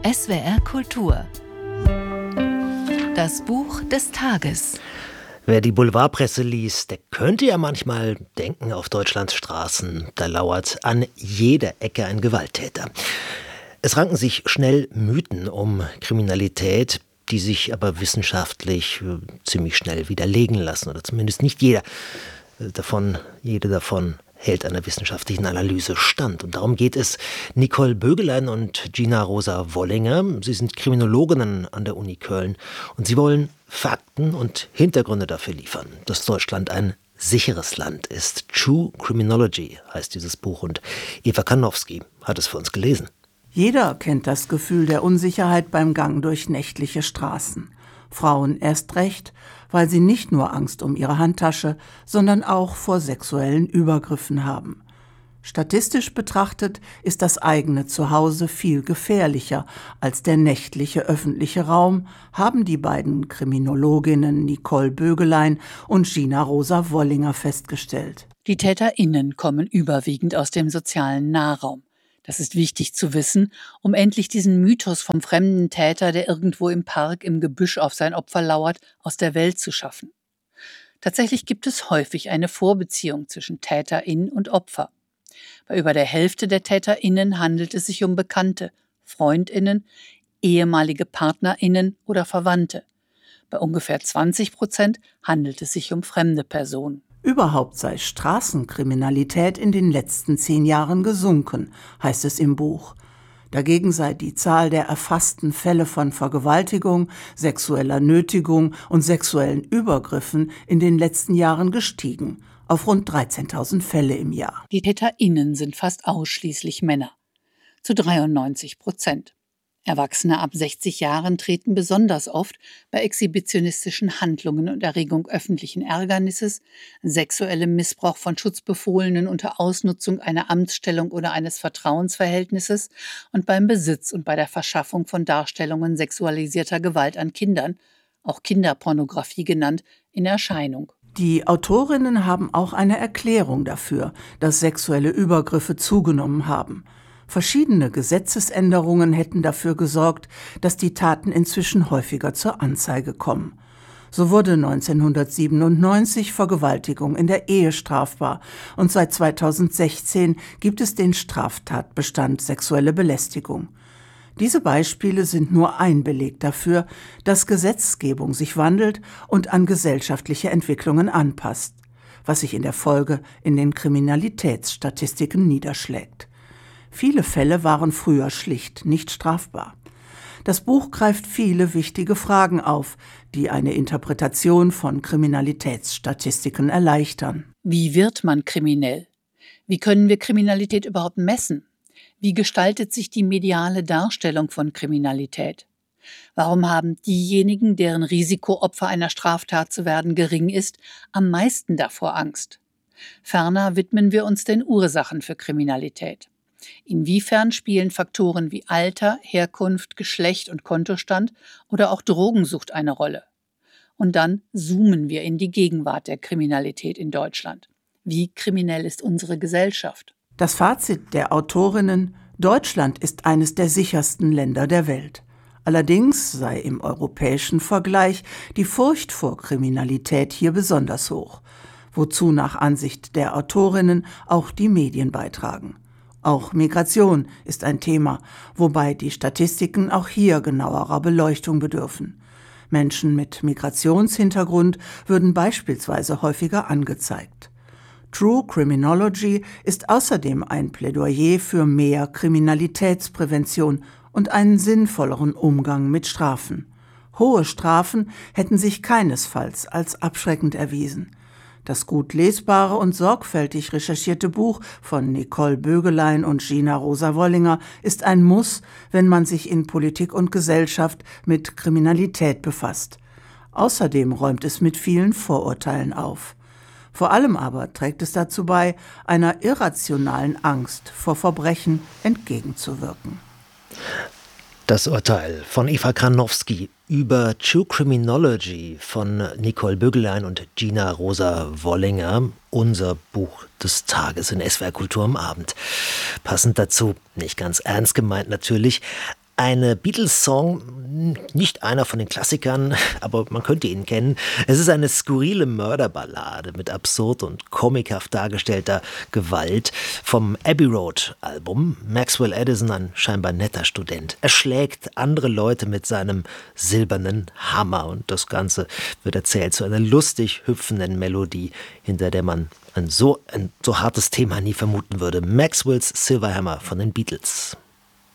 SWR Kultur. Das Buch des Tages. Wer die Boulevardpresse liest, der könnte ja manchmal denken, auf Deutschlands Straßen, da lauert an jeder Ecke ein Gewalttäter. Es ranken sich schnell Mythen um Kriminalität, die sich aber wissenschaftlich ziemlich schnell widerlegen lassen. Oder zumindest nicht jede davon hält einer wissenschaftlichen Analyse stand. Und darum geht es Nicole Bögelein und Gina Rosa Wollinger. Sie sind Kriminologinnen an der Uni Köln und sie wollen Fakten und Hintergründe dafür liefern, dass Deutschland ein sicheres Land ist. True Criminology heißt dieses Buch und Eva Karnowski hat es für uns gelesen. Jeder kennt das Gefühl der Unsicherheit beim Gang durch nächtliche Straßen. Frauen erst recht, weil sie nicht nur Angst um ihre Handtasche, sondern auch vor sexuellen Übergriffen haben. Statistisch betrachtet ist das eigene Zuhause viel gefährlicher als der nächtliche öffentliche Raum, haben die beiden Kriminologinnen Nicole Bögelein und Gina Rosa Wollinger festgestellt. Die TäterInnen kommen überwiegend aus dem sozialen Nahraum. Das ist wichtig zu wissen, um endlich diesen Mythos vom fremden Täter, der irgendwo im Park im Gebüsch auf sein Opfer lauert, aus der Welt zu schaffen. Tatsächlich gibt es häufig eine Vorbeziehung zwischen TäterIn und Opfer. Bei über der Hälfte der TäterInnen handelt es sich um Bekannte, FreundInnen, ehemalige PartnerInnen oder Verwandte. Bei ungefähr 20% handelt es sich um fremde Personen. Überhaupt sei Straßenkriminalität in den letzten 10 Jahren gesunken, heißt es im Buch. Dagegen sei die Zahl der erfassten Fälle von Vergewaltigung, sexueller Nötigung und sexuellen Übergriffen in den letzten Jahren gestiegen, auf rund 13.000 Fälle im Jahr. Die TäterInnen sind fast ausschließlich Männer, zu 93%. Erwachsene ab 60 Jahren treten besonders oft bei exhibitionistischen Handlungen und Erregung öffentlichen Ärgernisses, sexuellem Missbrauch von Schutzbefohlenen unter Ausnutzung einer Amtsstellung oder eines Vertrauensverhältnisses und beim Besitz und bei der Verschaffung von Darstellungen sexualisierter Gewalt an Kindern, auch Kinderpornografie genannt, in Erscheinung. Die Autorinnen haben auch eine Erklärung dafür, dass sexuelle Übergriffe zugenommen haben. Verschiedene Gesetzesänderungen hätten dafür gesorgt, dass die Taten inzwischen häufiger zur Anzeige kommen. So wurde 1997 Vergewaltigung in der Ehe strafbar und seit 2016 gibt es den Straftatbestand sexuelle Belästigung. Diese Beispiele sind nur ein Beleg dafür, dass Gesetzgebung sich wandelt und an gesellschaftliche Entwicklungen anpasst, was sich in der Folge in den Kriminalitätsstatistiken niederschlägt. Viele Fälle waren früher schlicht nicht strafbar. Das Buch greift viele wichtige Fragen auf, die eine Interpretation von Kriminalitätsstatistiken erleichtern. Wie wird man kriminell? Wie können wir Kriminalität überhaupt messen? Wie gestaltet sich die mediale Darstellung von Kriminalität? Warum haben diejenigen, deren Risiko, Opfer einer Straftat zu werden, gering ist, am meisten davor Angst? Ferner widmen wir uns den Ursachen für Kriminalität. Inwiefern spielen Faktoren wie Alter, Herkunft, Geschlecht und Kontostand oder auch Drogensucht eine Rolle? Und dann zoomen wir in die Gegenwart der Kriminalität in Deutschland. Wie kriminell ist unsere Gesellschaft? Das Fazit der Autorinnen: Deutschland ist eines der sichersten Länder der Welt. Allerdings sei im europäischen Vergleich die Furcht vor Kriminalität hier besonders hoch, wozu nach Ansicht der Autorinnen auch die Medien beitragen. Auch Migration ist ein Thema, wobei die Statistiken auch hier genauerer Beleuchtung bedürfen. Menschen mit Migrationshintergrund würden beispielsweise häufiger angezeigt. True Criminology ist außerdem ein Plädoyer für mehr Kriminalitätsprävention und einen sinnvolleren Umgang mit Strafen. Hohe Strafen hätten sich keinesfalls als abschreckend erwiesen. Das gut lesbare und sorgfältig recherchierte Buch von Nicole Bögelein und Gina Rosa Wollinger ist ein Muss, wenn man sich in Politik und Gesellschaft mit Kriminalität befasst. Außerdem räumt es mit vielen Vorurteilen auf. Vor allem aber trägt es dazu bei, einer irrationalen Angst vor Verbrechen entgegenzuwirken. Das Urteil von Eva Karnowski über True Criminology von Nicole Bögelein und Gina Rosa Wollinger, unser Buch des Tages in SWR Kultur am Abend. Passend dazu, nicht ganz ernst gemeint natürlich, Eine Beatles-Song, nicht einer von den Klassikern, aber man könnte ihn kennen. Es ist eine skurrile Mörderballade mit absurd und comichaft dargestellter Gewalt vom Abbey Road-Album. Maxwell Edison, ein scheinbar netter Student, erschlägt andere Leute mit seinem silbernen Hammer. Und das Ganze wird erzählt zu einer lustig hüpfenden Melodie, hinter der man ein so hartes Thema nie vermuten würde. Maxwells Silver Hammer von den Beatles.